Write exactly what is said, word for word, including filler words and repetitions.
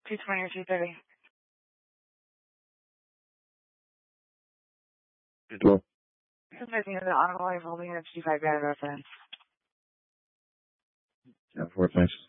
two twenty or two thirty. two twelve. Sometimes, you know, the honorable life holding a fifty-five grand reference. Yeah, four, thanks.